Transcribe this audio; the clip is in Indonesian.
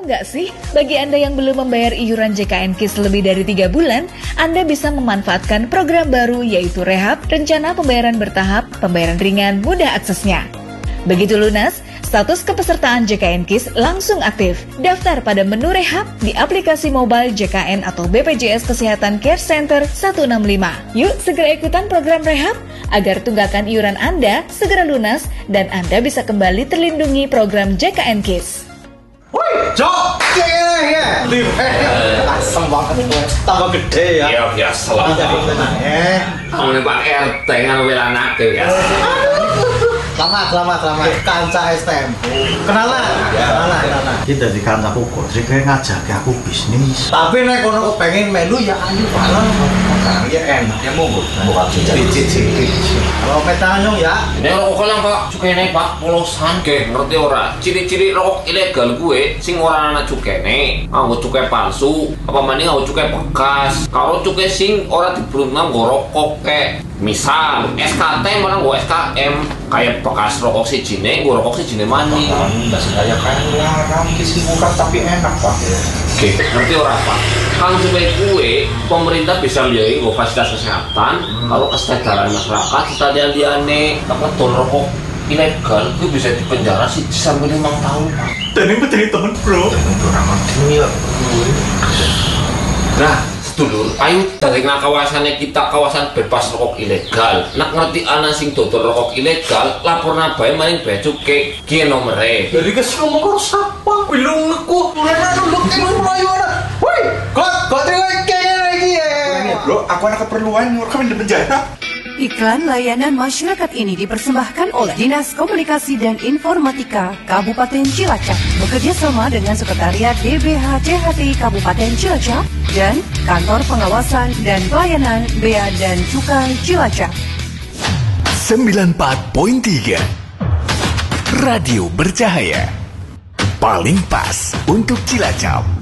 Tahu nggak sih, bagi Anda yang belum membayar iuran JKN KIS lebih dari 3 bulan, Anda bisa memanfaatkan program baru yaitu Rehab, rencana pembayaran bertahap, pembayaran ringan, mudah aksesnya. Begitu lunas, status kepesertaan JKN KIS langsung aktif. Daftar pada menu Rehab di aplikasi mobile JKN atau BPJS Kesehatan Care Center 165. Yuk segera ikutan program Rehab agar tunggakan iuran Anda segera lunas dan Anda bisa kembali terlindungi program JKN KIS. Woi, Jok! Ya. Asem banget gue. Tambah gede ya. Iya, biasa lah. Kamu nih Pak RT ngambil anak tuh ya. Selamat. Kanca STM. Kenalan. Kita di kanca pokok, sih kayak ngajak aku bisnis. Tapi nek kono pengen melu ya ayo bareng. Ya enak ya monggo. Buka cicit. Kalau petanyong ya. Nek rokok lang Pak, cukene Pak polosan ke ngerti ora? Ciri-ciri rokok ilegal gue sing ora ana cukene, nganggo cukai palsu, apa maning nganggo cukai bekas. Kalau cukai sing ora diberuntung nggo rokok ke misal SKT malah nggo SKM kayak bekas rokok sijine, nggo rokok sijine maning. Enggak sengaja kayak larang kisi bukan tapi enak Pak. Oke, ngerti ora Pak? Kalau supaya kue, pemerintah bisa biayai nggo fasilitas kesehatan, kalau kesadaran masyarakat stadian-diane apa ton rokok ilegal itu bisa dipenjara sih sampai 5 tahun Pak. Dan ini menjadi temen bro. Orang ngerti ya. Nah, sedulur, ayo dari kawasannya kita kawasan bebas rokok ilegal. Nak ngerti ana sing dodol rokok ilegal, lapor nabae maring bea cukai ki nomere. Jadi kes ngomong karo sapa? Belum aku. Mulane lu mlayu ana. Woi, kok kayaknya lagi ya. Bro, aku ada keperluan nyuruh kami di penjara. Iklan layanan masyarakat ini dipersembahkan oleh Dinas Komunikasi dan Informatika Kabupaten Cilacap bekerja sama dengan Sekretariat DBH-CHT Kabupaten Cilacap dan Kantor Pengawasan dan Pelayanan Bea dan Cukai Cilacap. 94.3 Radio Bercahaya paling pas untuk Cilacap.